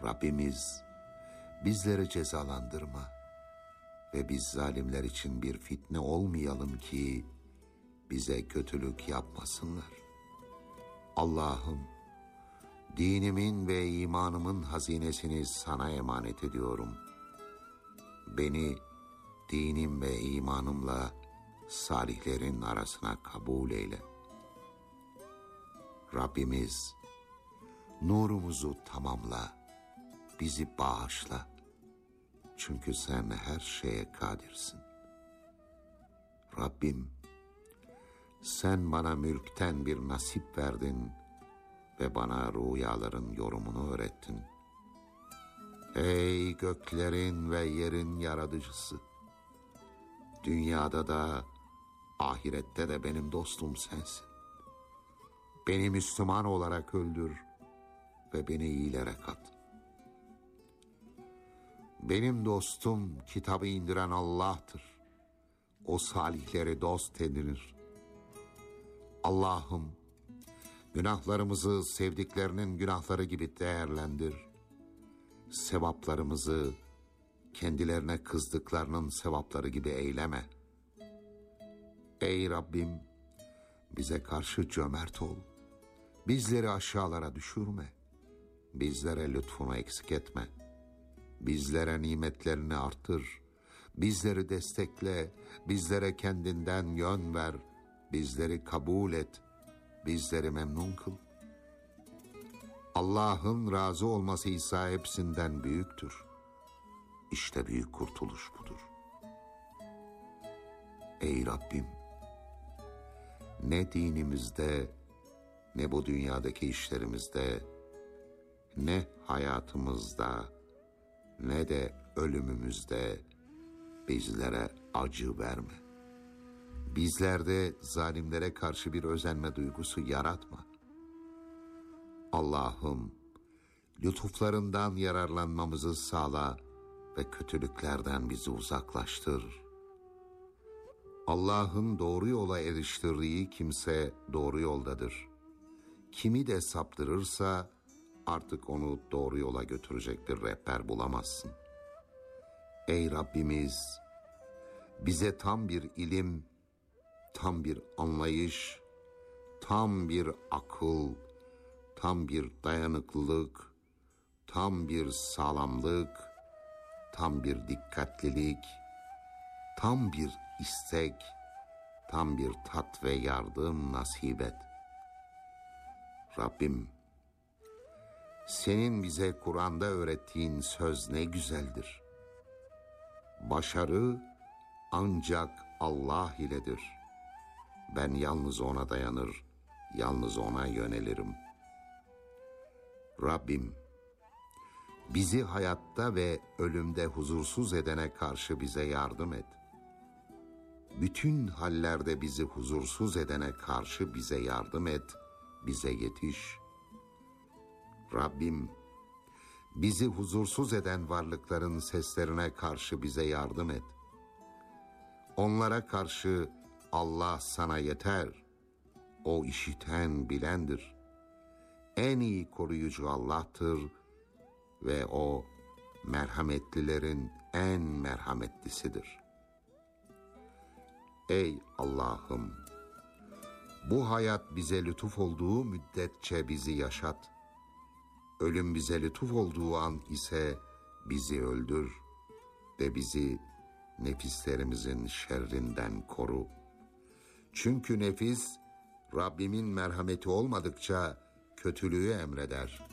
Rabbimiz bizleri cezalandırma ve biz zalimler için bir fitne olmayalım ki bize kötülük yapmasınlar. Allah'ım, dinimin ve imanımın hazinesini sana emanet ediyorum. Beni dinim ve imanımla salihlerin arasına kabul eyle. Rabbimiz, nurumuzu tamamla, bizi bağışla. Çünkü sen her şeye kadirsin. Rabbim, sen bana mülkten bir nasip verdin ve bana rüyaların yorumunu öğrettin. Ey göklerin ve yerin yaratıcısı! Dünyada da, ahirette de benim dostum sensin. Beni Müslüman olarak öldür ve beni iyilere kat. Benim dostum kitabı indiren Allah'tır. O salihleri dost edinir. Allah'ım, günahlarımızı sevdiklerinin günahları gibi değerlendir. Sevaplarımızı kendilerine kızdıklarının sevapları gibi eyleme. Ey Rabbim, bize karşı cömert ol. Bizleri aşağılara düşürme. Bizlere lütfunu eksik etme. Bizlere nimetlerini artır. Bizleri destekle. Bizlere kendinden yön ver. Bizleri kabul et. Bizleri memnun kıl. Allah'ın razı olması ise hepsinden büyüktür. İşte büyük kurtuluş budur. Ey Rabbim, ne dinimizde, ne bu dünyadaki işlerimizde, ne hayatımızda, ne de ölümümüzde bizlere acı verme. Bizlerde zalimlere karşı bir özenme duygusu yaratma. Allah'ım, lütuflarından yararlanmamızı sağla ve kötülüklerden bizi uzaklaştır. Allah'ın doğru yola eriştirdiği kimse doğru yoldadır. Kimi de saptırırsa artık onu doğru yola götürecek bir rehber bulamazsın. Ey Rabbimiz, bize tam bir ilim, tam bir anlayış, tam bir akıl, tam bir dayanıklılık, tam bir sağlamlık, tam bir dikkatlilik, tam bir istek, tam bir tat ve yardım nasip et. Rabbim, senin bize Kur'an'da öğrettiğin söz ne güzeldir. Başarı ancak Allah iledir. Ben yalnız ona dayanır, yalnız ona yönelirim. Rabbim, bizi hayatta ve ölümde huzursuz edene karşı bize yardım et. Bütün hallerde bizi huzursuz edene karşı bize yardım et, bize yetiş. Rabbim, bizi huzursuz eden varlıkların seslerine karşı bize yardım et. Onlara karşı Allah sana yeter. O işiten, bilendir. En iyi koruyucu Allah'tır ve o merhametlilerin en merhametlisidir. Ey Allah'ım, bu hayat bize lütuf olduğu müddetçe bizi yaşat. Ölüm bize lütuf olduğu an ise bizi öldür ve bizi nefislerimizin şerrinden koru. Çünkü nefis, Rabbimin merhameti olmadıkça kötülüğü emreder.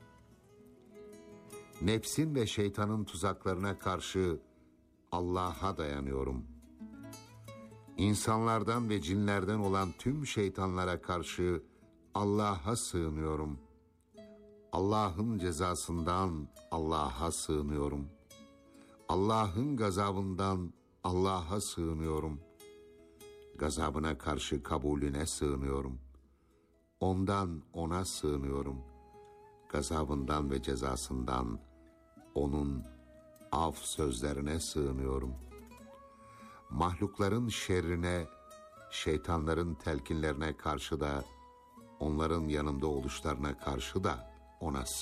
Nefsin ve şeytanın tuzaklarına karşı Allah'a dayanıyorum. İnsanlardan ve cinlerden olan tüm şeytanlara karşı Allah'a sığınıyorum. Allah'ın cezasından Allah'a sığınıyorum. Allah'ın gazabından Allah'a sığınıyorum. Gazabına karşı kabulüne sığınıyorum. Ondan ona sığınıyorum. Gazabından ve cezasından onun af sözlerine sığınıyorum. Mahlukların şerrine, şeytanların telkinlerine karşı da, onların yanında oluşlarına karşı da ona sığınıyorum.